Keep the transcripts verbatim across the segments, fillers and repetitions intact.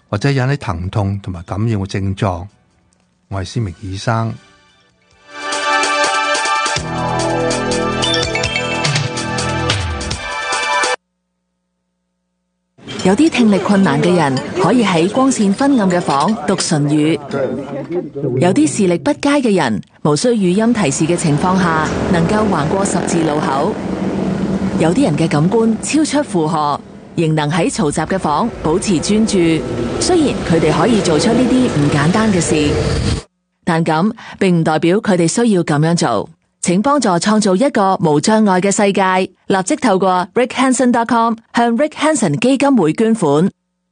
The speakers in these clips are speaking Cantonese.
或者引起疼痛同埋感染嘅症狀。我係施明醫生。 有啲聽力困難嘅人可以喺光線昏暗嘅房讀唇語，有啲視力不佳嘅人無需語音提示嘅情況下能夠橫過十字路口，有啲人嘅感官超出負荷，仍能喺嘈雜嘅房保持專注。雖然佢哋可以做出呢啲唔簡單嘅事，但咁並唔代表佢哋需要咁樣做。請幫助創造一個無障礙嘅世界，立即透過 rick hanson dot com 向 Rick Hanson 基金會捐款。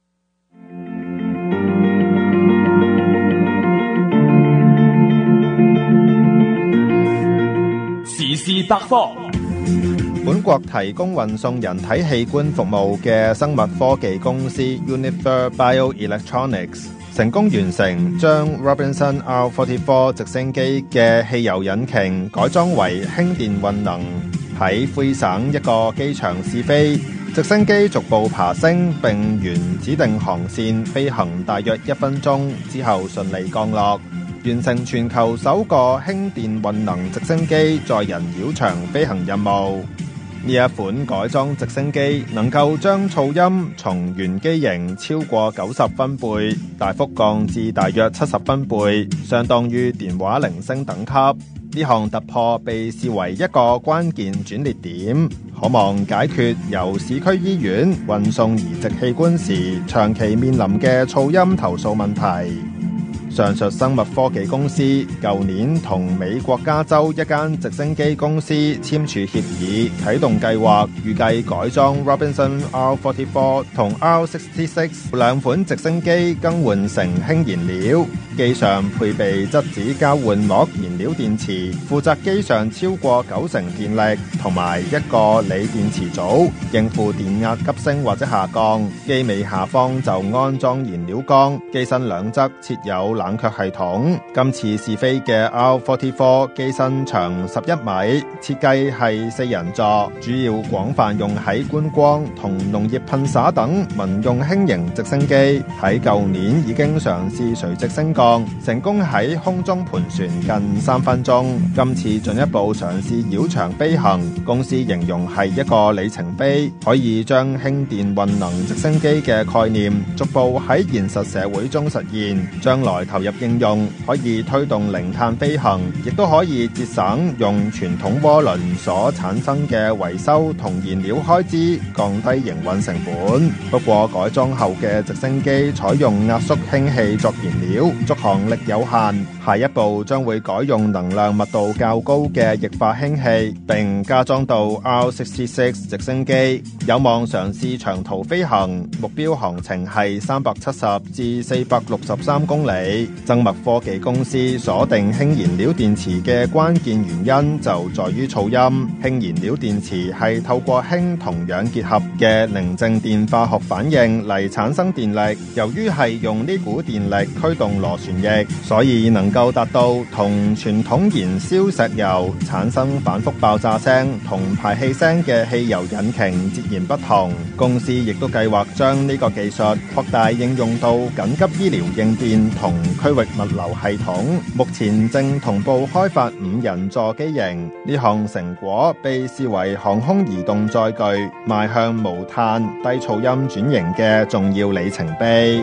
時事百科。 本國提供運送人體器官服務嘅生物科技公司 Uniphar Bioelectronics 成功完成將 Robinson R 四十四 直升機嘅汽油引擎改裝為氫電混能，喺魁省一個機場試飛。直升機逐步爬升並沿指定航線飛行大約一分鐘之後順利降落，完成全球首個氫電混能直升機載人繞場飛行任務。呢一款改裝直升機能夠將噪音從原機型超過九十分貝大幅降至大約七十分貝，相當於電話鈴聲等級。呢項突破被視為一個關鍵轉捩點，可望解決由市區醫院運送移植器官時長期面臨嘅噪音投訴問題。上述生物科技公司舊年同美國加州一間直升機公司簽署協議，啟動計劃，預計改裝 Robinson R 四十四 同 R 六十六兩款直升機更換成氫燃料，機上配備質子交換膜燃料電池，負責機上超過九成電力，同埋一個鋰電池組，應付電壓急升或者下降。機尾下方就安裝燃料缸，機身兩側設有冷卻系統。今次試飛嘅 R 四十四 機身長十一米，設計係四人座，主要廣泛用喺觀光同農業噴灑等民用輕型直升機。喺舊年已經嘗試垂直升降，成功喺空中盤旋近三分鐘。今次進一步嘗試繞場飛行，公司形容係一個里程碑，可以將氫電混能直升機嘅概念逐步喺現實社會中實現，將來投入應用，可以推動零碳飛行，亦都可以節省用傳統渦輪所產生嘅維修同燃料開支，降低營運成本。不過改裝後嘅直升機採用壓縮氫氣作燃料，續航力有限。下一步將會改用能量密度較高嘅液化氫氣，並加裝到 R 六十六直升機，有望嘗試長途飛行，目標航程係三百七十至四百六十三公里。生物科技公司鎖定氫燃料電池嘅關鍵原因就在於噪音。氫燃料電池係透過氫同氧結合嘅寧靜電化學反應嚟產生電力，由於係用呢股電力驅動螺旋翼，所以能夠達到同傳統燃燒石油產生反覆爆炸聲同排氣聲嘅汽油引擎截然不同。公司亦都計劃將呢個技術擴大應用到緊急醫療應變同區域物流系統，目前正同步開發五人座機型。呢項成果被視為航空移動載具邁向無碳低噪音轉型嘅重要里程碑。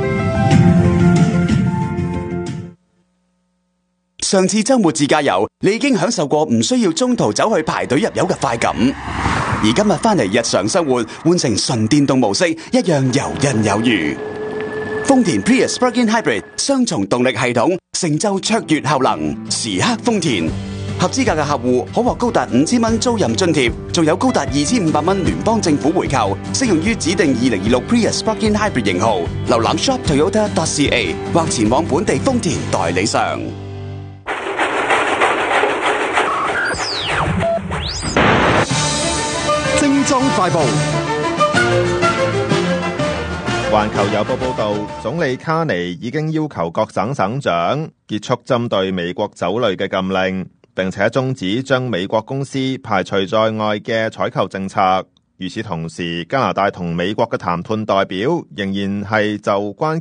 上次週末自駕遊，你已經享受過唔需要中途走去排隊入油嘅快感，而今日返嚟日常生活，換成純電動模式，一樣游刃有餘。豐田 Prius Plug-in Hybrid 雙重動力系統，成就卓越效能，時刻豐田。合資格嘅客戶可獲高達五千蚊租賃津貼，仲有高達二千五百蚊聯邦政府回扣，適用於指定二零二六 Prius Plug-in Hybrid 型號。瀏覽 shop toyota dot c a 或前往本地豐田代理商。 精裝快報。 環球郵報報道，總理卡尼已經要求各省省長結束針對美國酒類嘅禁令，並且終止將美國公司排除在外嘅採購政策。與此同時，加拿大同美國嘅談判代表仍然係就關